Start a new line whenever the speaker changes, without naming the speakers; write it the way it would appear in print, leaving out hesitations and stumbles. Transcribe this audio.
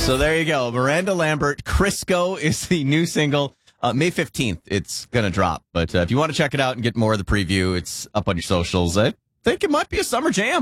So there you go. Miranda Lambert, Crisco is the new single. May 15th, it's going to drop. But if you want to check it out and get more of the preview, it's up on your socials. I think it might be a summer jam.